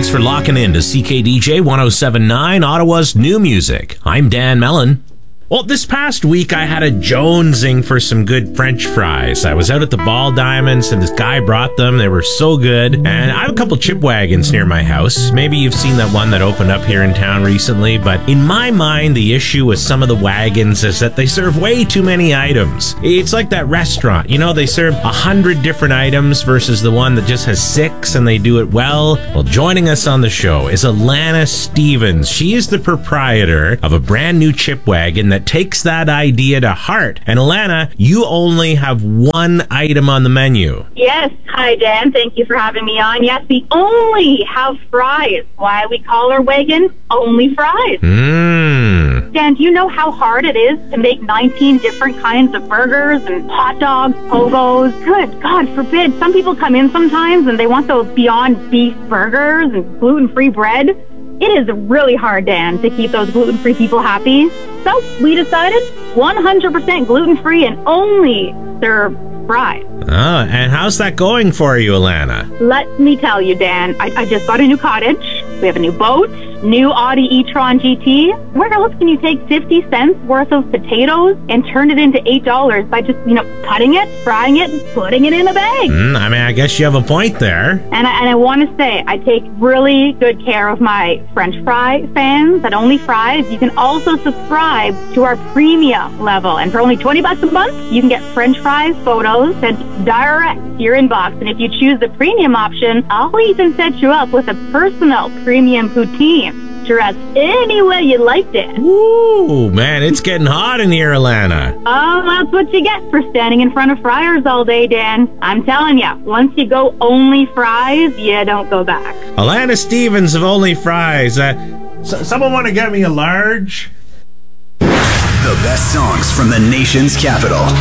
Thanks for locking in to CKDJ 1079, Ottawa's new music. I'm Dan Mellon. Well, this past week, I had a jonesing for some good French fries. I was out at the Ball Diamonds, and this guy brought them. They were so good. And I have a couple chip wagons near my house. Maybe you've seen that one that opened up here in town recently. But in my mind, the issue with some of the wagons is that they serve way too many items. It's like that restaurant. You know, they serve 100 different items versus the one that just has 6, and they do it well. Well, joining us on the show is Alana Stevens. She is the proprietor of a brand new chip wagon that takes that idea to heart. And Alana, you only have one item on the menu. Yes. Hi, Dan. Thank you for having me on. Yes, we only have fries. Why we call our wagon Only Fries. Dan, do you know how hard it is to make 19 different kinds of burgers and hot dogs, pogos? Good God forbid. Some people come in sometimes and they want those Beyond Beef burgers and gluten-free bread. It is really hard, Dan, to keep those gluten-free people happy. So we decided 100% gluten-free and only serve fries. Oh, and how's that going for you, Alana? Let me tell you, Dan, I just got a new cottage. We have a new boat, new Audi e-tron GT. Where else can you take 50 cents worth of potatoes and turn it into $8 by just, cutting it, frying it, and putting it in a bag? I guess you have a point there. And I want to say, I take really good care of my French fry fans at Only Fries. You can also subscribe to our premium level. And for only $20 a month, you can get French fries photos sent direct to your inbox. And if you choose the premium option, I'll even set you up with a personal premium poutine dressed any way you liked it. Ooh, man, it's getting hot in here, Alana. Oh, that's what you get for standing in front of fryers all day, Dan. I'm telling you, once you go Only Fries, you don't go back. Alana Stevens of Only Fries. Someone want to get me a large? The best songs from the nation's capital.